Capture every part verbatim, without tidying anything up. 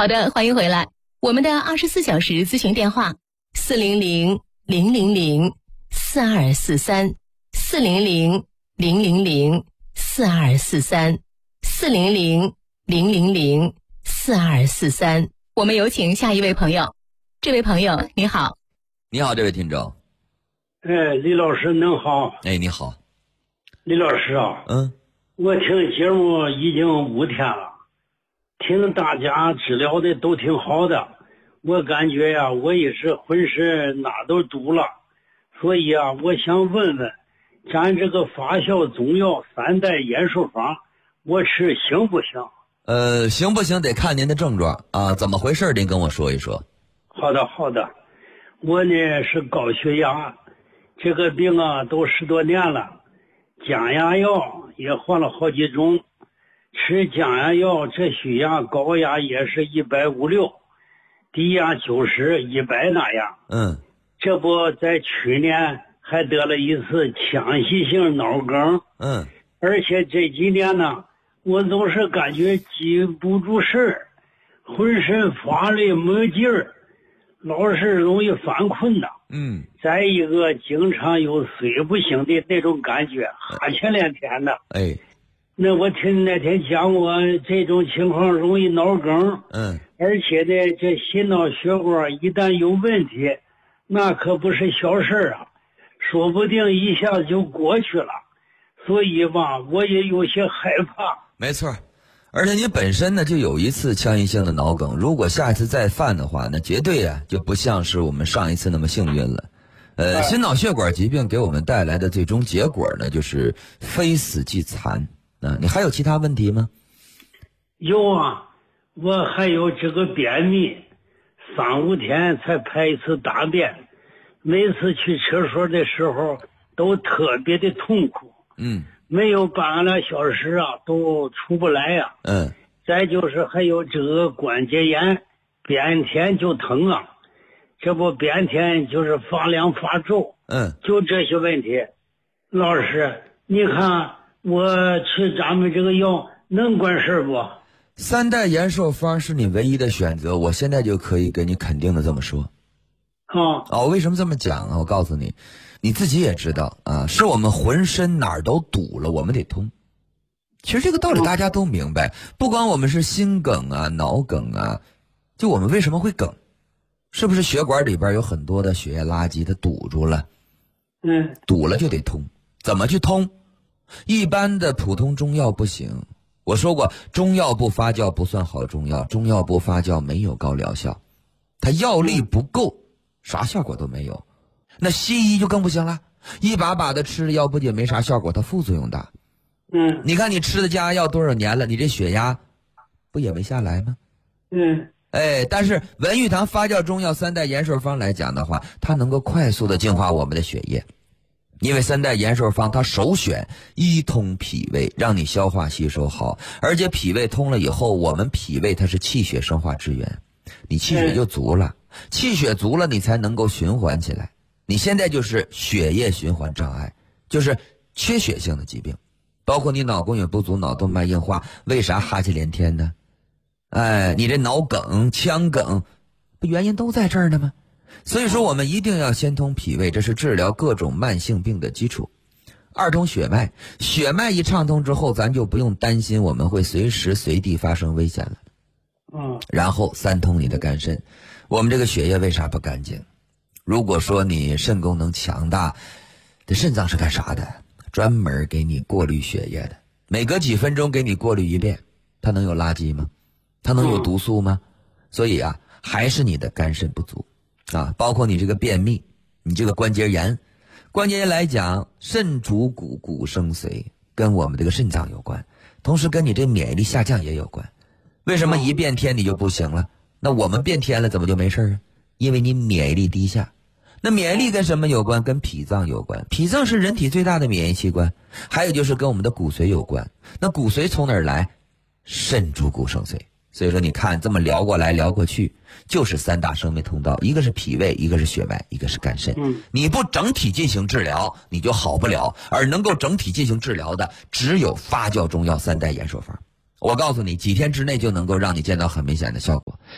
好的，欢迎回来。我们的二十四小时咨询电话四零零零零零四二四三四零零零零零四二四三四零零零零零四二四三。我们有请下一位朋友。这位朋友你好。 你好，这位听众。 哎，李老师您好。 哎，你好。 李老师啊， 嗯， 我听节目已经五天了，听大家治疗的都挺好的，我感觉呀，我也是浑身哪都堵了，所以啊，我想问问，咱这个发酵中药三代延寿方，我吃行不行？ 呃，行不行得看您的症状啊，怎么回事？您跟我说一说。 好的，好的。我呢是高血压，这个病啊都十多年了，降压药也换了好几种，吃降压药这血压高压也是一百五六，低压九十一百那样。 嗯， 这不在去年还得了一次腔隙性脑梗。 嗯， 而且这几年呢，我总是感觉记不住事儿，浑身发累没劲儿，老是容易犯困的。 嗯， 再一个经常有睡不醒的那种感觉，哈欠连天的。 哎， 那我听那天讲过，这种情况容易脑梗。 嗯， 而且呢，这心脑血管一旦有问题，那可不是小事啊，说不定一下子就过去了。所以吧，我也有些害怕。 没错。而且你本身呢就有一次腔隙性的脑梗，如果下一次再犯的话，那绝对啊就不像是我们上一次那么幸运了。呃，心脑血管疾病给我们带来的最终结果呢，就是非死即残。啊，你还有其他问题吗？ 有啊，我还有这个便秘，三五天才排一次大便，每次去厕所的时候都特别的痛苦。 嗯。 没有半个来小时啊，都出不来呀、啊。 嗯。 再就是还有这个关节炎，便天就疼啊，这不便天就是发凉发皱。 嗯。 就这些问题，老师，你看我吃咱们这个药能管事不？ 三代延寿方是你唯一的选择，我现在就可以给你肯定的这么说。 哦。 哦，为什么这么讲啊？我告诉你。你自己也知道啊，是我们浑身哪儿都堵了，我们得通。其实这个道理大家都明白，不管我们是心梗啊、脑梗啊，就我们为什么会梗，是不是血管里边有很多的血液垃圾它堵住了？ 嗯， 堵了就得通。怎么去通？一般的普通中药不行。我说过，中药不发酵不算好中药，中药不发酵没有高疗效，它药力不够，啥效果都没有。那西医就更不行了，一把把的吃的药不仅没啥效果，它副作用大。 嗯， 你看你吃的降压药多少年了，你这血压不也没下来吗？ 嗯， 哎，但是文玉堂发酵中药三代延寿方来讲的话，它能够快速的净化我们的血液，因为三代延寿方它首选一通脾胃，让你消化吸收好，而且脾胃通了以后，我们脾胃它是气血生化之源，你气血就足了，气血足了，你才能够循环起来。你现在就是血液循环障碍，就是缺血性的疾病，包括你脑供血不足、脑动脉硬化，为啥哈气连天呢？哎，你这脑梗、腔梗，不原因都在这儿呢吗？所以说我们一定要先通脾胃，这是治疗各种慢性病的基础。二通血脉，血脉一畅通之后，咱就不用担心我们会随时随地发生危险了。 嗯。 然后三通你的肝肾，我们这个血液为啥不干净？如果说你肾功能强大，这肾脏是干啥的？专门给你过滤血液的，每隔几分钟给你过滤一遍，它能有垃圾吗？它能有毒素吗？所以啊，还是你的肝肾不足啊，包括你这个便秘，你这个关节炎，关节炎来讲，肾主骨，骨生髓，跟我们这个肾脏有关，同时跟你这免疫力下降也有关。为什么一变天你就不行了？那我们变天了怎么就没事啊？因为你免疫力低下。那免疫力跟什么有关？跟脾脏有关。脾脏是人体最大的免疫器官，还有就是跟我们的骨髓有关。那骨髓从哪儿来？肾主骨生髓。所以说你看这么聊过来聊过去，就是三大生命通道，一个是脾胃，一个是血脉，一个是肝肾。你不整体进行治疗，你就好不了。而能够整体进行治疗的，只有发酵中药三代延寿方。我告诉你，几天之内就能够让你见到很明显的效果。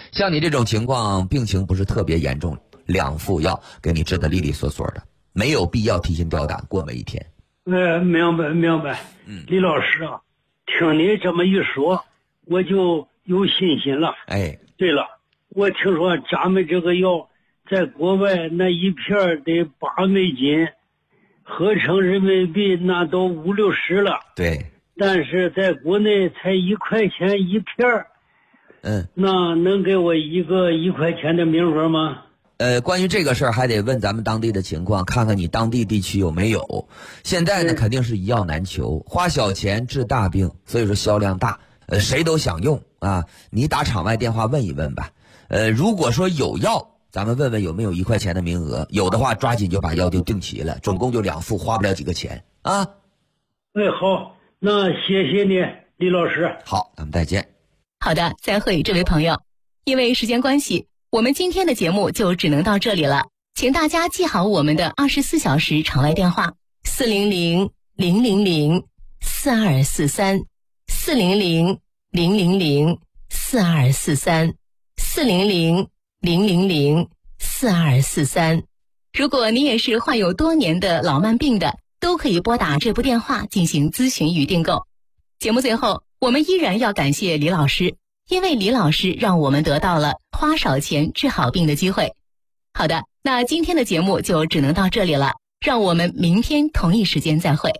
像你这种情况，病情不是特别严重，两副药给你治得利利索索的，没有必要提心吊胆过每一天。 呃，明白明白。嗯，李老师啊，听你这么一说，我就有信心了。 哎， 对了，我听说咱们这个药在国外那一片得八美金，合成人民币那都五六十了。 对， 但是在国内才一块钱一片。 嗯， 那能给我一个一块钱的名额吗？ 呃，关于这个事儿还得问咱们当地的情况，看看你当地地区有没有。现在呢，肯定是一药难求，花小钱治大病，所以说销量大，呃，谁都想用啊。你打场外电话问一问吧。呃，如果说有药，咱们问问有没有一块钱的名额，有的话抓紧就把药就订齐了，总共就两副，花不了几个钱啊。 哎，好，那谢谢你，李老师。 好，咱们再见。 好的，再会，这位朋友。因为时间关系，我们今天的节目就只能到这里了，请大家记好我们的二十四小时场外电话：四零零零零零四二四三，四零零零零零四二四三，四零零零零零四二四三。如果你也是患有多年的老慢病的，都可以拨打这部电话进行咨询与订购。节目最后，我们依然要感谢李老师，因为李老师让我们得到了花少钱治好病的机会。好的，那今天的节目就只能到这里了，让我们明天同一时间再会。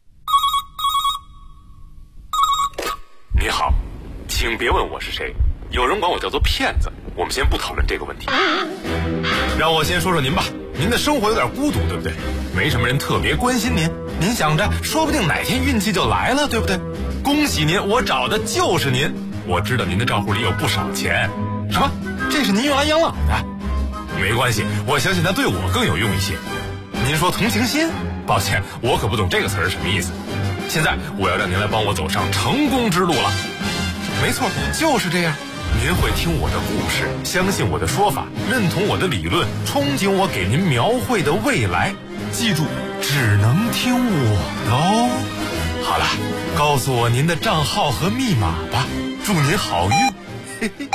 你好，请别问我是谁，有人管我叫做骗子，我们先不讨论这个问题。让我先说说您吧，您的生活有点孤独，对不对？没什么人特别关心您，您想着说不定哪天运气就来了，对不对？恭喜您，我找的就是您。我知道您的账户里有不少钱。什么？这是您用来养老的？没关系，我相信它对我更有用一些。您说同情心？抱歉，我可不懂这个词儿什么意思。现在我要让您来帮我走上成功之路了。没错，就是这样。您会听我的故事，相信我的说法，认同我的理论，憧憬我给您描绘的未来。记住，只能听我的哦。好了，告诉我您的账号和密码吧，祝您好运。嘿嘿。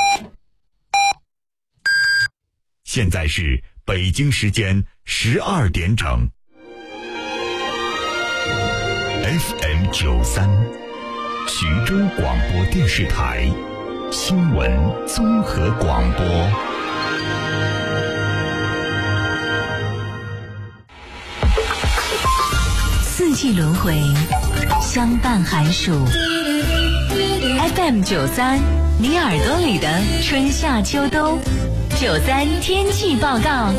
现在是北京时间十二点整。F M 九三，徐州广播电视台新闻综合广播。 四季轮回，相伴寒暑。F M 九三，你耳朵里的春夏秋冬。九三天气报告，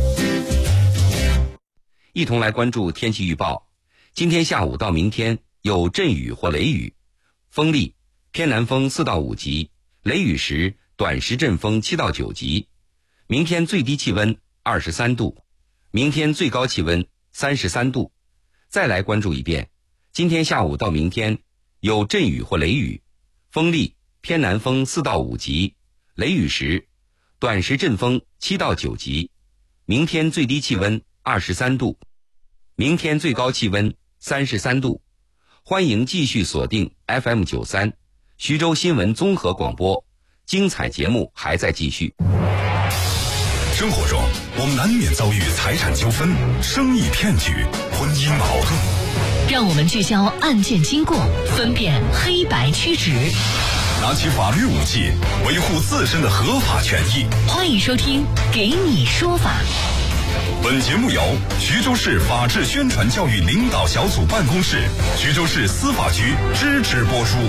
一同来关注天气预报。今天下午到明天有阵雨或雷雨，风力偏南风四到五级，雷雨时短时阵风七到九级。明天最低气温二十三度，明天最高气温三十三度。再来关注一遍，今天下午到明天有阵雨或雷雨，风力偏南风四到五级，雷雨时短时阵风七到九级。明天最低气温二十三度，明天最高气温三十三度。欢迎继续锁定 F M 九三徐州新闻综合广播，精彩节目还在继续。 生活中，我们难免遭遇财产纠纷、生意骗局、婚姻矛盾。 让我们聚焦案件经过，分辨黑白曲直， 拿起法律武器，维护自身的合法权益。 欢迎收听《给你说法》。 本节目由徐州市法治宣传教育领导小组办公室、徐州市司法局支持播出。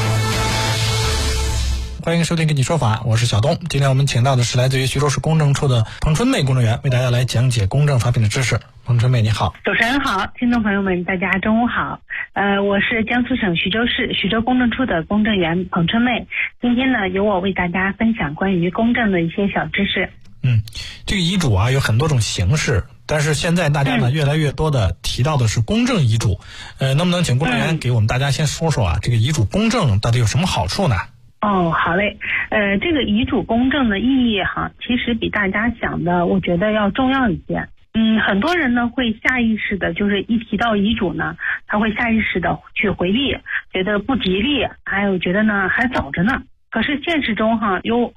欢迎收听《跟你说法》，我是小东。今天我们请到的是来自于徐州市公证处的彭春妹公证员，为大家来讲解公证发品的知识。彭春妹，你好。 主持人好，听众朋友们，大家中午好。呃，我是江苏省徐州市徐州公证处的公证员彭春妹。今天呢，由我为大家分享关于公证的一些小知识。 嗯，这个遗嘱啊有很多种形式，但是现在大家呢、嗯、越来越多的提到的是公证遗嘱。呃，能不能请公证员给我们大家先说说啊，嗯、这个遗嘱公证到底有什么好处呢？ 哦，好嘞。呃，这个遗嘱公证的意义哈，其实比大家想的，我觉得要重要一些。嗯，很多人呢会下意识的，就是一提到遗嘱呢，他会下意识的去回避，觉得不吉利，还有觉得呢还早着呢。可是现实中哈，有